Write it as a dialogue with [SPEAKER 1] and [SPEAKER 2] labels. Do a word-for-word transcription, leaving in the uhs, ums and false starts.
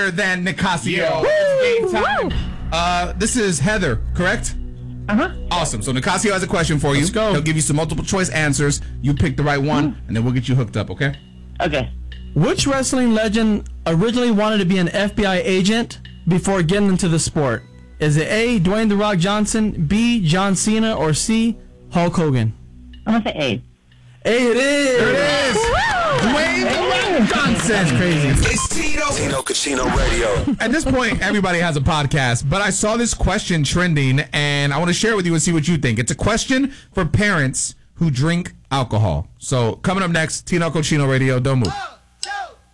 [SPEAKER 1] than Nicasio. It's game time. Uh, this is Heather, correct?
[SPEAKER 2] Uh-huh.
[SPEAKER 1] Awesome. So Nicasio has a question for you.
[SPEAKER 3] Let's go.
[SPEAKER 1] He'll give you some multiple choice answers. You pick the right one, mm-hmm. and then we'll get you hooked up, okay?
[SPEAKER 2] Okay.
[SPEAKER 3] Which wrestling legend originally wanted to be an F B I agent before getting into the sport? Is it A, Dwayne The Rock Johnson, B, John Cena, or C, Hulk Hogan?
[SPEAKER 2] I'm going to say A.
[SPEAKER 3] A it is.
[SPEAKER 1] There it is. Dwayne The Rock Johnson.
[SPEAKER 3] That's crazy.
[SPEAKER 4] It's Tito. Tino Casino Radio.
[SPEAKER 1] At this point, everybody has a podcast, but I saw this question trending, and I want to share it with you and see what you think. It's a question for parents who drink alcohol. So coming up next, Tino Cochino Radio. Don't move.